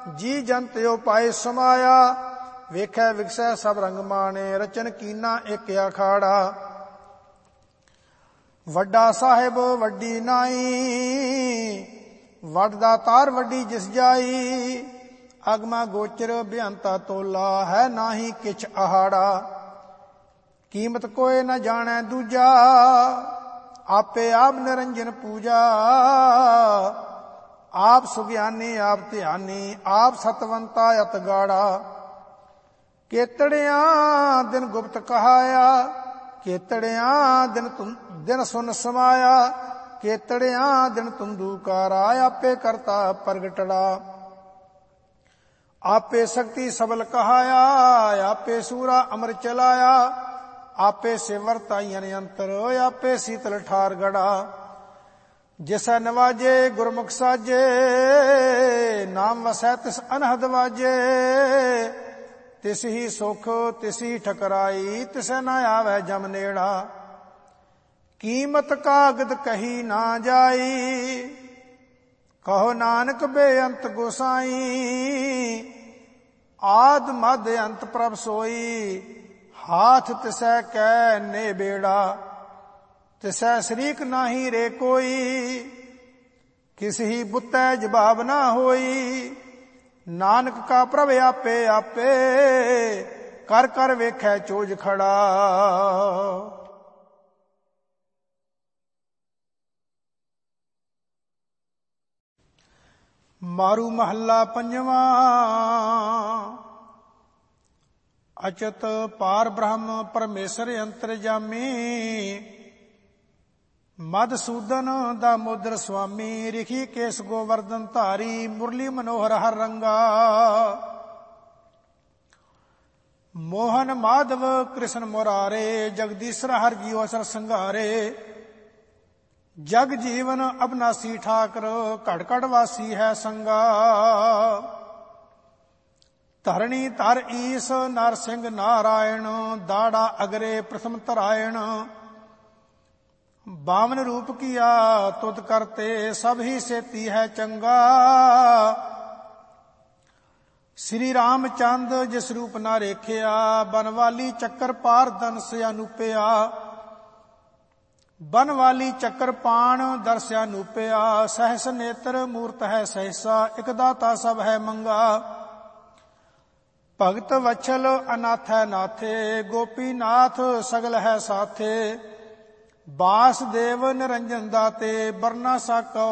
ਜੀ ਜੰਤ ਉਪਾਏ ਸਮਾਇਆ। ਵੇਖੈ ਵਿਗਸੈ ਸਭ ਰੰਗ ਮਾਣੇ, ਰਚਨ ਕੀਨਾ ਇੱਕ ਅਖਾੜਾ। ਵੱਡਾ ਸਾਹਿਬ ਵੱਡੀ ਨਾਈ, ਵੱਡਦਾ ਤਾਰ ਵੱਡੀ ਜਿਸ ਜਾਈ। ਅਗਮਾ ਗੋਚਰ ਬੇਅੰਤਾ ਤੋਲਾ, ਹੈ ਨਾਹੀ ਕਿਛ ਆਹਾੜਾ। ਕੀਮਤ ਕੋਇ ਨ ਜਾਣੈ ਦੂਜਾ, ਆਪੇ ਆਪ ਨਿਰੰਜਨ ਪੂਜਾ। ਆਪ ਸੁਗਿਆਨੀ ਆਪ ਧਿਆਨੀ, ਆਪ ਸਤਵੰਤਾ ਅਤ ਗਾੜਾ। ਕੇਤੜਿਆਂ ਦਿਨ ਗੁਪਤ ਕਹਾਇਆ, ਕੇਤੜਿਆਂ ਦਿਨ ਸੁਨ ਸਮਾਇਆ। ਕੇਤੜਿਆਂ ਦਿਨ ਤੁੰਦੂਕਾਰਾ, ਆਪੇ ਕਰਤਾ ਪ੍ਰਗਟੜਾ। ਆਪੇ ਸ਼ਕਤੀ ਸਬਲ ਕਹਾਇਆ, ਆਪੇ ਸੂਰਾ ਅਮਰ ਚਲਾਇਆ। ਆਪੇ ਸਿਵਰ ਤਾਈਨ ਅੰਤਰ, ਆਪੇ ਸੀਤਲ ਠਾਰ ਗੜਾ। ਜਿਸੈ ਨਵਾਜੇ ਗੁਰਮੁਖ ਸਾਜੇ, ਨਾਮ ਵਸੈ ਤਿਸ ਅਨਹਦ ਵਾਜੇ। ਤਿਸ ਹੀ ਸੁਖ ਤਿਸ ਹੀ ਠਕਰਾਈ, ਤਿਸੈ ਨਾ ਆਵੈ ਜਮ ਨੇੜਾ। ਕੀਮਤ ਕਾਗਦ ਕਹੀ ਨਾ ਜਾਈ, ਕਹੋ ਨਾਨਕ ਬੇਅੰਤ ਗੋਸਾਈ। ਆਦ ਮਧ ਅੰਤ ਪ੍ਰਭ ਸੋਈ, ਹਾਥ ਤਿਸੈ ਕੈ ਨੇ ਬੇੜਾ। ਤਿਸੈ ਸ਼ਰੀਕ ਨਾਹੀ ਰੇ ਕੋਈ, ਕਿਸ ਹੀ ਬੁੱਤੈ ਜਵਾਬ ਨਾ ਹੋਈ। ਨਾਨਕ ਕਾ ਪ੍ਰਭ ਆਪੇ ਆਪੇ, ਕਰ ਕਰ ਵੇਖੈ ਚੋਜ ਖੜਾ। ਮਾਰੂ ਮਹੱਲਾ ਪੰਜਵਾਂ। ਅਚਤ ਪਾਰ ਬ੍ਰਹਮ ਪਰਮੇਸ਼ਰ ਅੰਤਰਜਾਮੀ। ਮਧਸੂਦਨ ਦਾਮੋਦਰ ਸੁਆਮੀ, ਰਿਖੀ ਕੇਸ ਗੋਵਰਧਨ ਧਾਰੀ। ਮੁਰਲੀ ਮਨੋਹਰ ਹਰ ਰੰਗਾ, ਮੋਹਨ ਮਾਧਵ ਕ੍ਰਿਸ਼ਨ ਮੁਰਾਰੇ। ਜਗਦੀਸ਼ਰ ਹਰ ਜੀਉ ਅਸਰ ਸੰਘਾਰੇ। ਜਗ ਜੀਵਨ ਅਬਨਾਸੀ ਠਾਕਰ, ਘੜ ਘੜ ਵਾਸੀ ਹੈ ਸੰਗਾ। ਧਰਣੀ ਧਰ ਈਸ ਨਰ ਸਿੰਘ ਨਾਰਾਇਣ, ਦਾੜਾ ਅਗਰੇ ਪ੍ਰਥਮ ਧਰਾਇਣ। ਬਾਵਨ ਰੂਪ ਕੀਆ ਤੁਧ ਕਰਤੇ, ਸਭ ਹੀ ਸੇਤੀ ਹੈ ਚੰਗਾ। ਸ੍ਰੀ ਰਾਮ ਚੰਦ ਜਿਸ ਰੂਪ ਨਾ ਰੇਖਿਆ, ਬਨਵਾਲੀ ਚੱਕਰ ਪਾਰ ਦਨਸ ਅਨੂਪਿਆ। ਬਨਵਾਲੀ ਚੱਕਰ ਪਾਣ ਦਰਸਿਆ ਨੂਪਿਆ। ਸਹਿਸ ਨੇਤਰ ਮੂਰਤ ਹੈ ਸਹਿਸਾ, ਇਕ ਦਾਤਾ ਸਭ ਹੈ ਮੰਗਾ। ਭਗਤ ਵਛਲ ਅਨਾਥ ਹੈ ਨਾਥੇ, ਗੋਪੀਨਾਥ ਸਗਲ ਹੈ ਸਾਥੇ। ਬਾਸਦੇਵ ਨਿਰੰਜਨ ਦਾਤੇ, ਬਰਨਾ ਸਾਕਾ